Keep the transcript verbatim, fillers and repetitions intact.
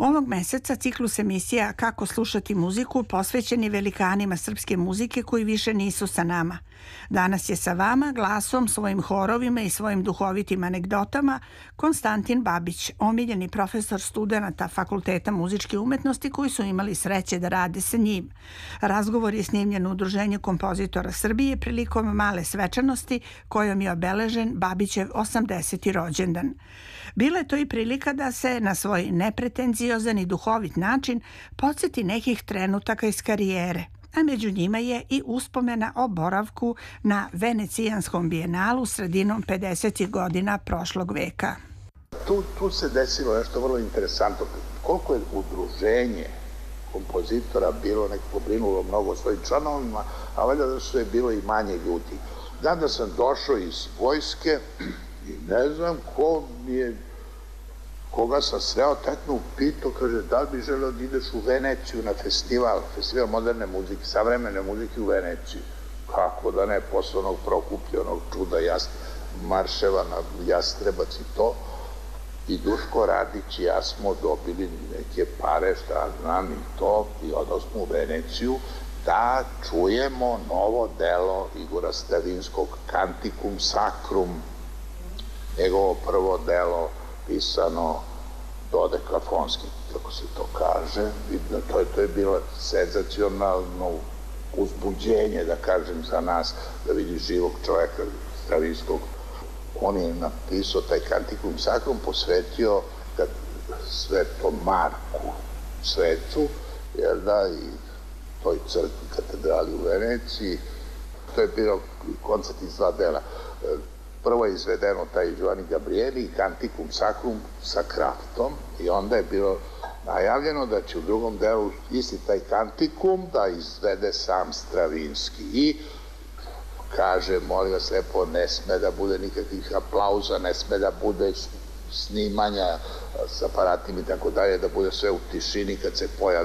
Ovog meseca ciklus emisija Kako slušati muziku posvećen je velikanima srpske muzike koji više nisu sa nama. Danas je sa vama glasom, svojim horovima i svojim duhovitim anegdotama Konstantin Babić, omiljeni profesor studenata Fakulteta muzičke umetnosti koji su imali sreće da rade sa njim. Razgovor je snimljen u Udruženju kompozitora Srbije prilikom male svečanosti kojom je obeležen Babićev osamdeseti rođendan. Bila je to i prilika da se na svoj nepretenziozan i duhovit način podsjeti nekih trenutaka iz karijere, a među njima je i uspomena o boravku na Venecijanskom bijenalu sredinom pedesetih godina prošlog veka. Tu, tu se desilo nešto vrlo interesantno. Koliko je udruženje kompozitora bilo neko pobrinulo mnogo o svojim članovima, a valjda da su je bilo i manje ljudi. Dan da sam došao iz vojske i ne znam ko mi je, koga sam sreo, teknu pitao, kaže, da li bi želeo da ideš u Veneciju na festival, festival moderne muzike, savremene muzike u Veneciji. Kako da ne, posle onog Prokupljenog čuda jast, marševa na Jastrebac i to. I Duško Radić i ja smo dobili neke pare, šta znam i to, i odnosno u Veneciju, da čujemo novo delo Igora Stravinskog, Canticum Sacrum, njegovo prvo delo pisano dodekafonski, kako se to kaže. To je, to je bilo senzacionalno uzbuđenje, da kažem, za nas, da vidi živog čoveka Stravinskog. On je napisao taj Canticum Sacrum, posvetio Svetom Marku, svecu, jer da, i toj crkvi, katedrali u Veneciji. To je bilo koncert iz dva dela. Prvo je izvedeno taj Giovanni Gabrieli, Canticum Sacrum sa Kraftom, i onda je bilo najavljeno da će u drugom delu isti taj Canticum da izvede sam Stravinski. I kaže, molim vas lepo, ne sme da bude nikakvih aplauza, ne sme da bude snimanja s aparatima i tako dalje, da bude sve u tišini kad se pojavi